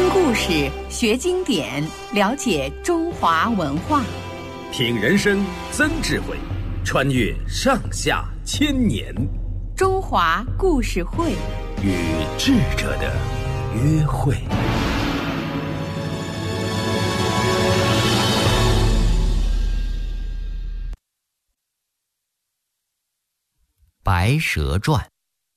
听故事，学经典，了解中华文化， 品人生，增智慧，穿越上下千年。 中华故事会， 与智者的约会。 白蛇传。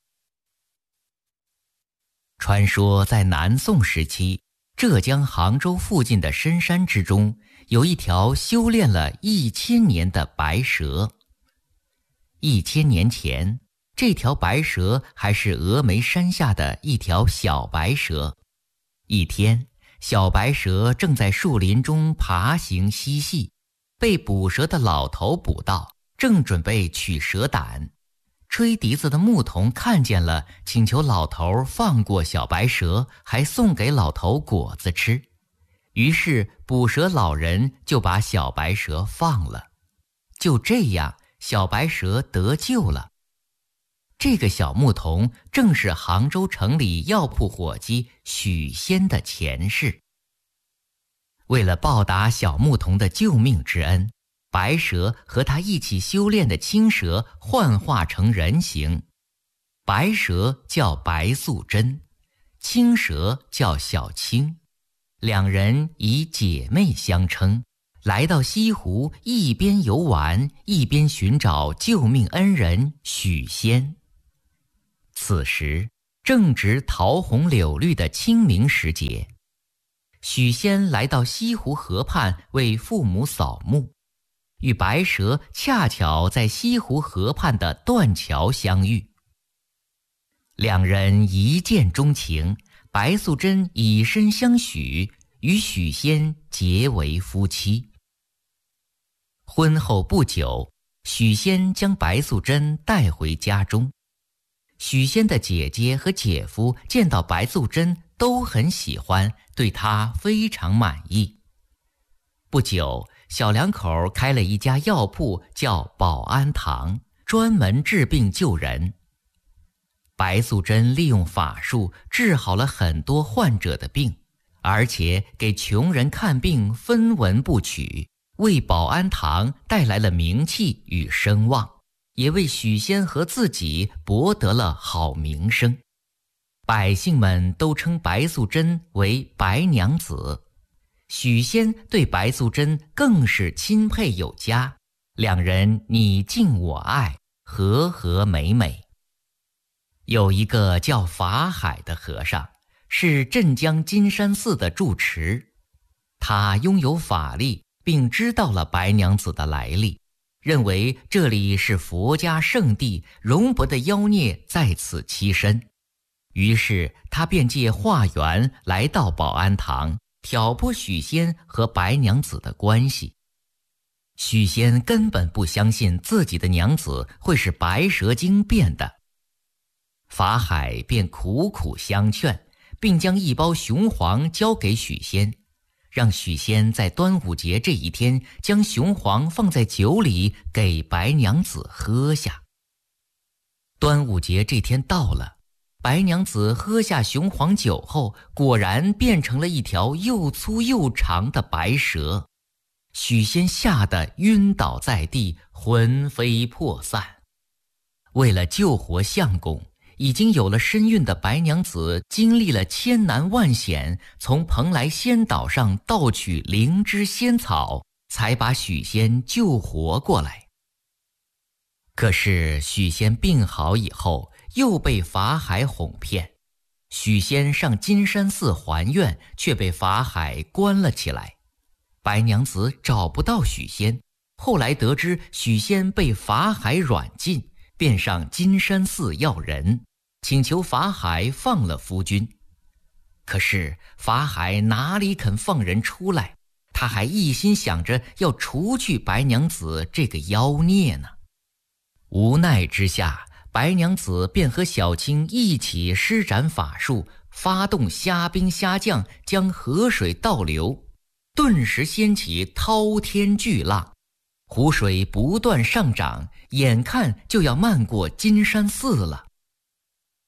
传说在南宋时期，浙江杭州附近的深山之中，有一条修炼了1000年的白蛇。1000年前，这条白蛇还是峨眉山下的一条小白蛇。一天，小白蛇正在树林中爬行嬉戏，被捕蛇的老头捕到，正准备取蛇胆。吹笛子的牧童看见了，请求老头放过小白蛇，还送给老头果子吃。于是捕蛇老人就把小白蛇放了。就这样，小白蛇得救了。这个小牧童正是杭州城里药铺伙计许仙的前世。为了报答小牧童的救命之恩，白蛇和他一起修炼的青蛇幻化成人形。白蛇叫白素贞，青蛇叫小青，两人以姐妹相称，来到西湖，一边游玩，一边寻找救命恩人许仙。此时正值桃红柳绿的清明时节，许仙来到西湖河畔为父母扫墓，与白蛇恰巧在西湖河畔的断桥相遇。两人一见钟情，白素贞以身相许，与许仙结为夫妻。婚后不久，许仙将白素贞带回家中。许仙的姐姐和姐夫见到白素贞都很喜欢，对她非常满意。不久，小两口开了一家药铺，叫保安堂，专门治病救人。白素贞利用法术治好了很多患者的病，而且给穷人看病分文不取，为保安堂带来了名气与声望，也为许仙和自己博得了好名声。百姓们都称白素贞为白娘子。许仙对白素贞更是钦佩有加，两人你敬我爱，和和美美。有一个叫法海的和尚，是镇江金山寺的住持。他拥有法力，并知道了白娘子的来历，认为这里是佛家圣地，容不得妖孽在此栖身。于是他便借化缘来到保安堂，挑拨许仙和白娘子的关系。许仙根本不相信自己的娘子会是白蛇精变的。法海便苦苦相劝，并将一包雄黄交给许仙，让许仙在端午节这一天将雄黄放在酒里给白娘子喝下。端午节这天到了，白娘子喝下雄黄酒后，果然变成了一条又粗又长的白蛇。许仙吓得晕倒在地，魂飞魄散。为了救活相公，已经有了身孕的白娘子经历了千难万险，从蓬莱仙岛上盗取灵芝仙草，才把许仙救活过来。可是许仙病好以后，又被法海哄骗，许仙上金山寺还愿，却被法海关了起来。白娘子找不到许仙，后来得知许仙被法海软禁，便上金山寺要人，请求法海放了夫君。可是法海哪里肯放人出来，他还一心想着要除去白娘子这个妖孽呢。无奈之下，白娘子便和小青一起施展法术，发动虾兵虾将，将河水倒流，顿时掀起滔天巨浪，湖水不断上涨，眼看就要漫过金山寺了。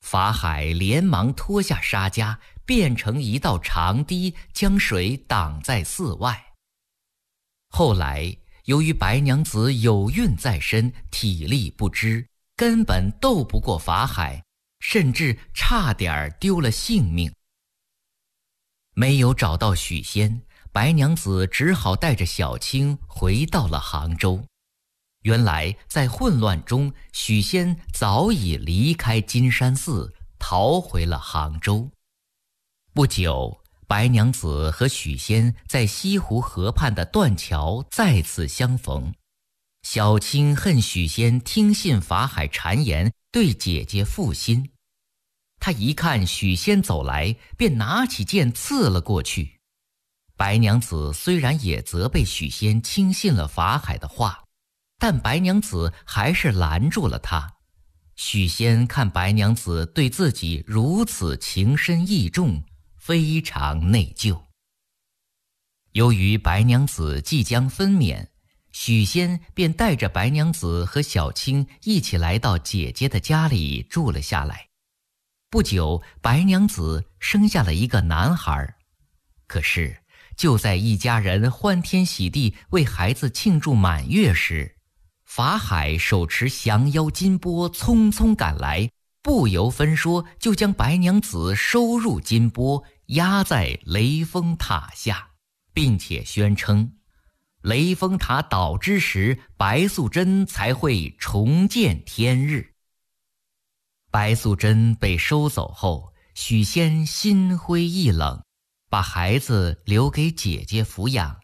法海连忙脱下纱枷，变成一道长堤，将水挡在寺外。后来由于白娘子有孕在身，体力不支，根本斗不过法海，甚至差点丢了性命。没有找到许仙，白娘子只好带着小青回到了杭州。原来在混乱中，许仙早已离开金山寺，逃回了杭州。不久，白娘子和许仙在西湖河畔的断桥再次相逢。小青恨许仙听信法海谗言，对姐姐负心。她一看许仙走来，便拿起剑刺了过去。白娘子虽然也责备许仙轻信了法海的话，但白娘子还是拦住了他。许仙看白娘子对自己如此情深意重，非常内疚。由于白娘子即将分娩，许仙便带着白娘子和小青一起来到姐姐的家里住了下来。不久，白娘子生下了一个男孩。可是就在一家人欢天喜地为孩子庆祝满月时，法海手持降妖金钵匆匆赶来，不由分说就将白娘子收入金钵，压在雷峰塔下，并且宣称雷峰塔倒之时，白素贞才会重见天日。白素贞被收走后，许仙心灰意冷，把孩子留给姐姐抚养，